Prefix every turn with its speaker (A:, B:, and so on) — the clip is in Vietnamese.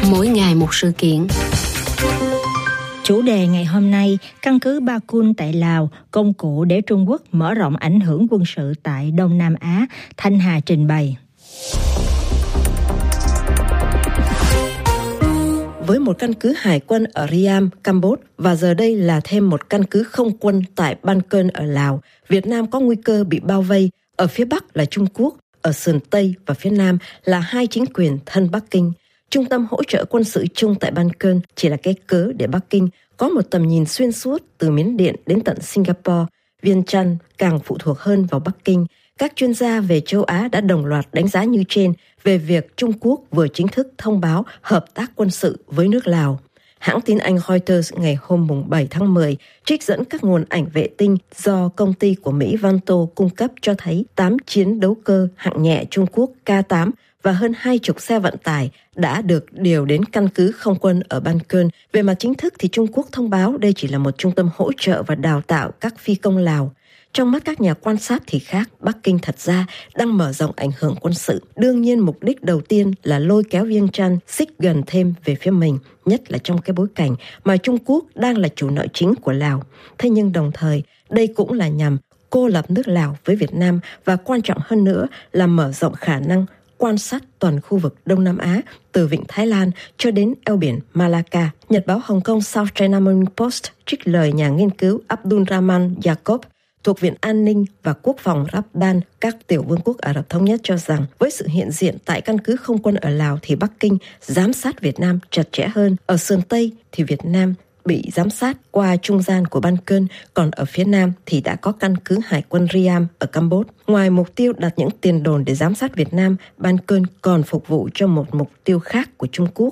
A: mỗi ngày một sự kiện.
B: Chủ đề ngày hôm nay, căn cứ Ba Kun tại Lào, công cụ để Trung Quốc mở rộng ảnh hưởng quân sự tại Đông Nam Á, Thanh Hà trình bày.
C: Với một căn cứ hải quân ở Riam, Campuchia và giờ đây là thêm một căn cứ không quân tại Ban Cơn ở Lào, Việt Nam có nguy cơ bị bao vây. Ở phía Bắc là Trung Quốc, ở sườn Tây và phía Nam là hai chính quyền thân Bắc Kinh. Trung tâm hỗ trợ quân sự chung tại Ban Cơn chỉ là cái cớ để Bắc Kinh có một tầm nhìn xuyên suốt từ Miến Điện đến tận Singapore. Viêng Chăn càng phụ thuộc hơn vào Bắc Kinh. Các chuyên gia về châu Á đã đồng loạt đánh giá như trên về việc Trung Quốc vừa chính thức thông báo hợp tác quân sự với nước Lào. Hãng tin Anh Reuters ngày hôm 7 tháng 10 trích dẫn các nguồn ảnh vệ tinh do công ty của Mỹ Vanto cung cấp cho thấy 8 chiến đấu cơ hạng nhẹ Trung Quốc K-8 và hơn 20 xe vận tải đã được điều đến căn cứ không quân ở Ban Cơn. Về mặt chính thức thì Trung Quốc thông báo đây chỉ là một trung tâm hỗ trợ và đào tạo các phi công Lào. Trong mắt các nhà quan sát thì khác, Bắc Kinh thật ra đang mở rộng ảnh hưởng quân sự. Đương nhiên mục đích đầu tiên là lôi kéo Viêng Chăn xích gần thêm về phía mình, nhất là trong cái bối cảnh mà Trung Quốc đang là chủ nợ chính của Lào. Thế nhưng đồng thời, đây cũng là nhằm cô lập nước Lào với Việt Nam và quan trọng hơn nữa là mở rộng khả năng quan sát toàn khu vực Đông Nam Á từ Vịnh Thái Lan cho đến eo biển Malacca. Nhật báo Hồng Kông South China Morning Post trích lời nhà nghiên cứu Abdulrahman Jacob thuộc Viện An ninh và Quốc phòng Rabban, các tiểu vương quốc Ả Rập Thống Nhất cho rằng với sự hiện diện tại căn cứ không quân ở Lào thì Bắc Kinh giám sát Việt Nam chặt chẽ hơn. Ở sườn Tây thì Việt Nam bị giám sát qua trung gian của Ban Cơn, còn ở phía Nam thì đã có căn cứ hải quân Riam ở Campuchia. Ngoài mục tiêu đặt những tiền đồn để giám sát Việt Nam, Ban Cơn còn phục vụ cho một mục tiêu khác của Trung Quốc,